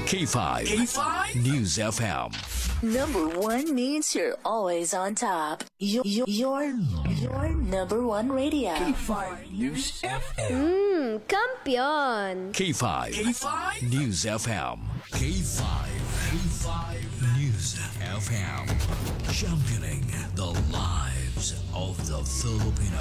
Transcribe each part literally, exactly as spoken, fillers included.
K five. K five News F M. Number one means you're always on top. Your, your, your number one radio. K five News F M. Hmm, kampiyon. K five. K five News F M. K five. K five News F M. Championing the lives of the Filipino.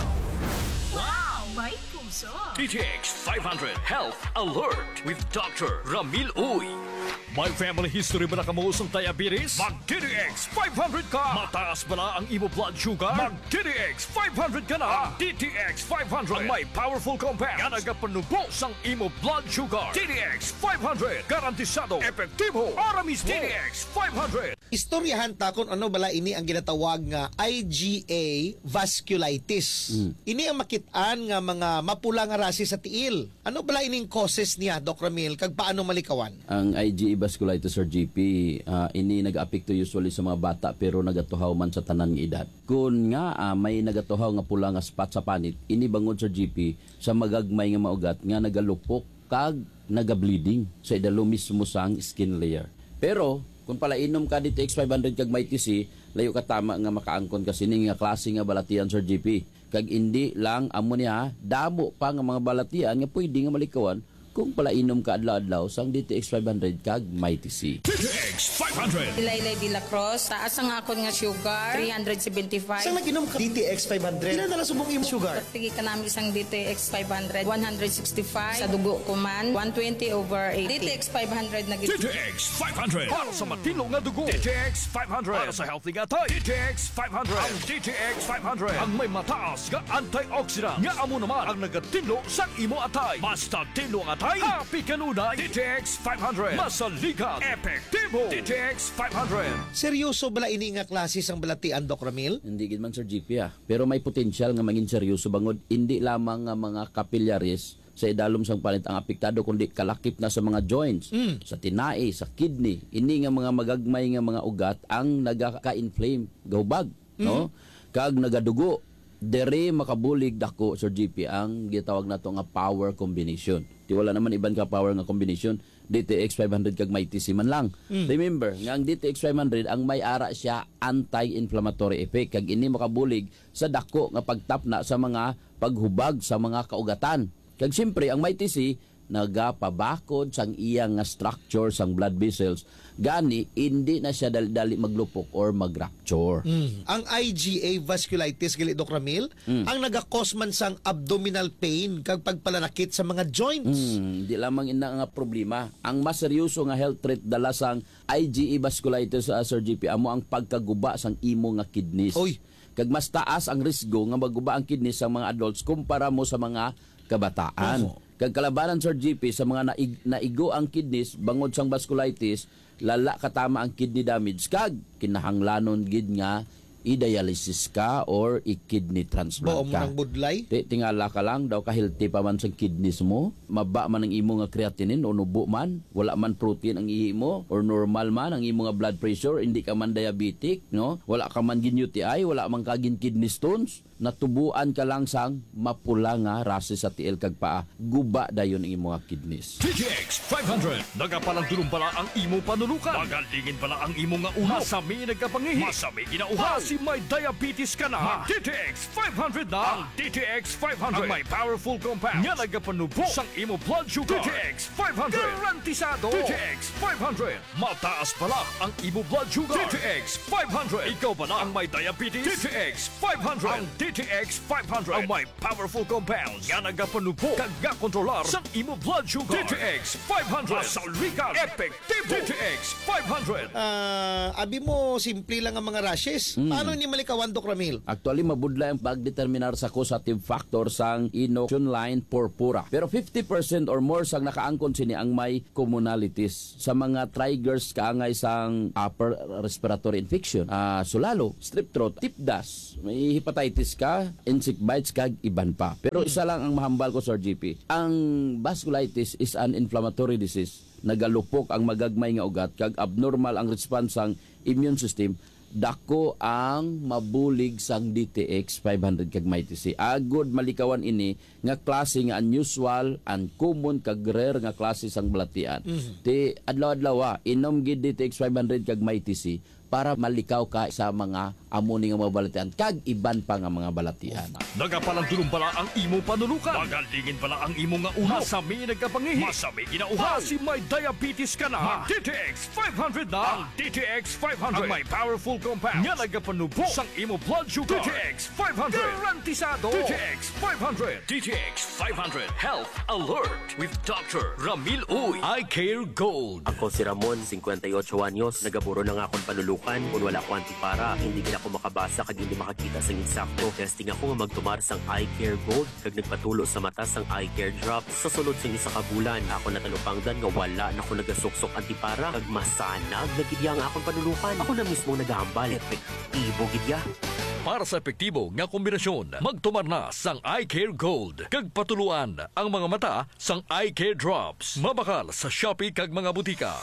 Wow! May puso! D T X five hundred Health Alert with Doctor Ramil Uy. May family history ba na kamuusong diabetes? Mag-D T X five hundred ka! Mataas ba na ang imo blood sugar? Mag-D T X five hundred ka na! D T X five hundred ang may powerful compound nga nagapanubo sang imo blood sugar. D T X five hundred garantisado, epektibo, para mismo. D T X five hundred. Istoryahan ta kung ano bala ini ang ginatawag nga I G A vasculitis. Mm. Ini ang makitaan nga mga mapula nga rasi sa tiil. Ano bala ining causes niya, Doc Ramil, kag paano malikawan? Ang I G A vasculitis or G P, uh, ini nag-apekto usually sa mga bata pero nagatuhaw man sa tanan nga edad. Kung nga uh, may nagatuhaw nga pula nga spot sa panit, ini bangod sa G P sa magagmay nga maugat nga nagalupok kag naga-bleeding sa idalo mismo sang skin layer. Pero kung pala inom ka D T X five hundred kag may T C, layo ka tama nga makaangkon kasi ning nga klase nga balatian sa G P. Kag indi lang amo niya damo pa nga mga balatian nga pwede nga malikawan kung pala inom ka adlaw-adlaw sang D T X five hundred kag may T C. D T X five hundred. Ilaylay de la Cruz, taas ang akon nga sugar, three seventy-five. Saan nag-inom ka D T X five hundred? Ilan na lang subong imo sugar? Pagtigi ka namin isang D T X five hundred, one sixty-five. Sa dugo ko man, one twenty over eighty. D T X five hundred na D T X five hundred para sa matino nga dugo. D T X five hundred para sa healthy nga tayo. D T X five hundred. Ang D T X five hundred ang may mataas nga antioxidant nga amo naman ang nagatinlo sa imo atay. Basta tinlo ang atay, happy kanunay. D T X five hundred masaligan, epektibo. D T X five hundred. Seryoso bala ini nga klase sang balatian, Doc Ramil? Hindi gid man Sir G P ah. Pero may potensyal nga mangin seryoso bangod hindi lamang nga mga capillaries sa idalom sang panit ang apektado kundi kalakip na sa mga joints, mm. sa tinai, sa kidney. Ini nga mga magagmay nga mga ugat ang nagaka-inflame, gahubag, mm. no? Kag nagadugo. Dere makabulig dako Sir G P ang gitawag nato nga power combination. Di wala naman iban ka power nga combination. D T X five hundred kag may T C man lang. Mm. Remember, nga ang D T X five hundred ang may ara siya anti-inflammatory effect kag ini makabulig sa dako nga pagtapna sa mga paghubag sa mga kaugatan. Kag siyempre ang may T C nagapabakod sang iyang nga structure sang blood vessels gani hindi na siya dali-dali maglupok or mag-rupture. Mm. Ang I G A vasculitis gali Doc Ramil mm. ang naga-cause man sang abdominal pain kag pagpalanakit sa mga joints. Mm, di lamang ina nga problema. Ang mas seryoso nga health threat dala sang I G A vasculitis sa uh, Sir G P amo ang pagkaguba sang imo nga kidneys. Oy. Kag mas taas ang risgo nga maguba ang kidneys sa mga adults kumpara mo sa mga kabataan. Oh. Kag kalabanan Sir G P sa mga naig, naigo ang kidneys bangod sang vasculitis, lala katama ang kidney damage kag kinahanglanon gid nga i-dialysis ka or i-kidney transplant Bao mo ka. ng budlay? Ti, tingala ka lang daw ka-healthy pa man sa kidneys mo, maba man ang imo nga creatinine o nubo man, wala man protein ang ihi mo or normal man ang imo nga blood pressure, hindi ka man diabetic, no? Wala ka man gin U T I, wala man ka gin kidney stones, natubuan ka lang sang mapula nga rase sa tiil kag paa, guba dayon ang imo nga kidneys. D T X five hundred nagapalandulong pala ang imo panulukan. Magalingin pala ang imo nga uhaw. Masami nagkapangihi. Masami ginauhaw. Si may diabetes ka na. D T X five hundred na. Ang D T X five hundred ang may powerful compound nga nagapanubo sang imo blood sugar. D T X five hundred garantisado. D T X five hundred mataas pala ang imo blood sugar. D T X five hundred ikaw ba na ang may diabetes? D T X five hundred ang D T X five hundred ang may powerful compounds nga nagapanubo kag gakontrolar sang imo blood sugar. D T X five hundred masaligan, epektibo. D T X five hundred. Ah, uh, abi mo simple lang ang mga rashes. Mm. Paano ni malikawan, Doc Ramil? Actually, mabudla ang pagdeterminar sa causative factor sang inoculation line purpura. Pero fifty percent or more sang nakaangkon sini ang may commonalities. Sa mga triggers kaangay sang upper respiratory infection, uh, sulalo, strep throat, tip dust, may hepatitis ka, insect bites kag iban pa. Pero isa lang ang mahambal ko Sir G P. Ang vasculitis is an inflammatory disease. Nagalupok ang magagmay nga ugat kag abnormal ang response sang immune system dako ang mabulig sang D T X five hundred kag Mighty C. Agod malikawan ini nga klase nga unusual, uncommon kag rare nga klase sang balatian. Mm-hmm. Ti adlaw-adlaw inom gid D T X five hundred kag Mighty C para malikaw ka sa mga amuni nga mga balatian kag iban pa nga mga balatian. Nagapalang tulong pala ang imo panulukan. Magalingin pala ang imo nga uhaw. Masami nagkapangihi. Masami ginauhaw. Si may diabetes ka na. Mag D T X five hundred na. Ang D T X five hundred. Ang may powerful compounds. Nga nagapanubo sang imo blood sugar. D T X five hundred. Garantisado. D T X five hundred. D T X five hundred. Health Alert with Doctor Ramil Uy. Eye Care Gold. Ako si Ramon, fifty-eight anyos. Nagaburo na nga akong panulukan. Kung wala ko antipara, hindi gina ako makabasa kag hindi makakita sang insakto. Testing ako nga magtumar sang Eye Care Gold kag nagpatulo sa mata sang Eye Care Drops. Sa sulod sang isa ka bulan, ako natalupangdan nga wala na ako nagasuksok antipara kag masanag na gidya nga akong panulukan. Ako na mismo nagahambal. Epektibo gidya. Para sa epektibo nga kombinasyon, magtumar na sang Eye Care Gold. Kag patuluan ang mga mata sang Eye Care Drops. Mabakal sa Shopee kag mga butika.